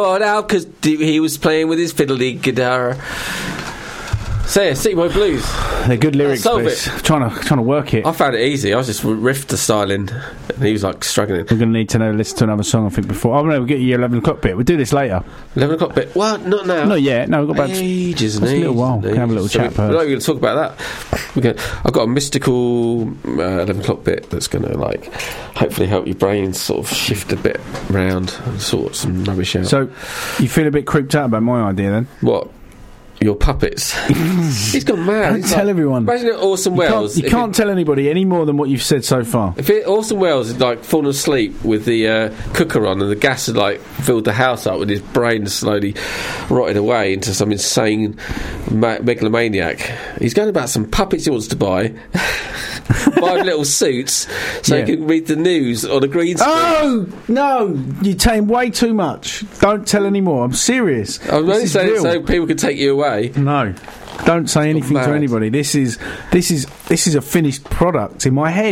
out because he was playing with his fiddly guitar. So yeah, City Boy Blues. They're good lyrics, but trying to work it. I found it easy. I was just riffed the styling, and he was like struggling. We're going to need to listen to another song, I think, before. Oh no, we'll get you 11 o'clock bit. We'll do this later. 11 o'clock bit? Well, not now. Not yet. No, we've got about ages and a little while. We can have a little chat. We're not going to talk about that. I've got a mystical 11 o'clock bit that's going to hopefully help your brain sort of shift a bit round and sort some rubbish out. So, you feel a bit creeped out about my idea then? What? Your puppets. He's gone mad. Don't tell everyone. Imagine it, Orson Welles. You can't tell anybody any more than what you've said so far. If Orson Welles had fallen asleep with the cooker on and the gas had filled the house up, and his brain slowly rotted away into some insane megalomaniac. He's going about some puppets he wants to buy. 5 little suits so he can read the news on a green screen. Oh no, you're saying way too much. Don't tell any more. I'm serious. I'm only saying it so people can take you away. No, don't say anything to anybody. This is a finished product in my head.